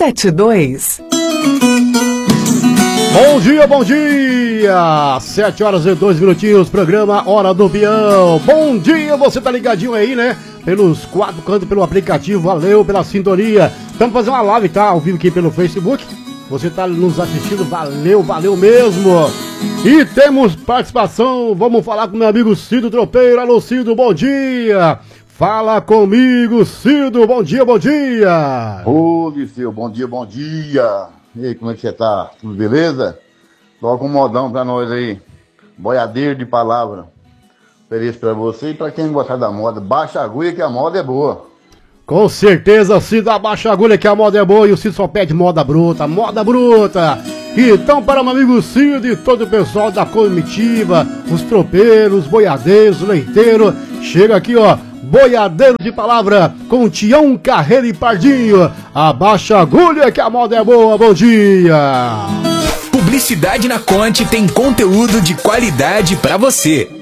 72. Bom dia! 7 horas e 2 minutinhos, programa Hora do Peão. Bom dia, você tá ligadinho aí, né? Pelos 4 cantos, pelo aplicativo, valeu pela sintonia. Estamos fazendo uma live, tá? Ao vivo aqui pelo Facebook. Você tá nos assistindo, valeu mesmo. E temos participação, vamos falar com meu amigo Cido Tropeiro. Alô, Cido, bom dia! Fala comigo, Cido, bom dia! Ô, Liceu, bom dia! E aí, como é que você tá? Tudo beleza? Coloca um modão pra nós aí, boiadeiro de palavra. Ofereço pra você e pra quem gostar da moda, baixa a agulha que a moda é boa. Com certeza, Cido, abaixa a agulha que a moda é boa e o Cido só pede moda bruta. Então, para o meu amigo Cido e todo o pessoal da comitiva, os tropeiros, boiadeiros, leiteiros, chega aqui, ó, boiadeiro de palavra com Tião Carreira e Pardinho. Abaixa a agulha que a moda é boa, bom dia! Publicidade na Conte tem conteúdo de qualidade para você.